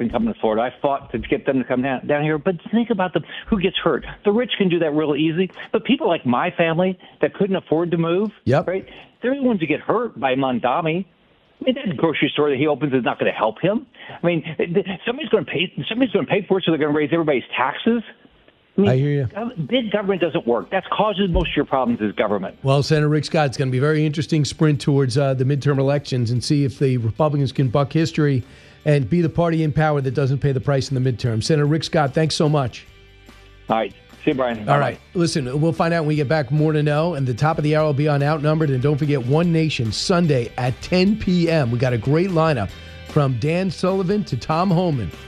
children coming to Florida. I fought to get them to come down here. But think about who gets hurt. The rich can do that real easy. But people like my family that couldn't afford to move, right? They're the ones who get hurt by Mondami. I mean, that grocery store that he opens is not going to help him. I mean, somebody's going to pay for it, so they're going to raise everybody's taxes. I hear you. Big government doesn't work. That causes most of your problems is government. Well, Senator Rick Scott, it's going to be a very interesting sprint towards the midterm elections and see if the Republicans can buck history and be the party in power that doesn't pay the price in the midterm. Senator Rick Scott, thanks so much. All right. See you, Brian. All right. Listen, we'll find out when we get back more to know. And the top of the hour will be on Outnumbered. And don't forget, One Nation, Sunday at 10 p.m. We got a great lineup from Dan Sullivan to Tom Homan.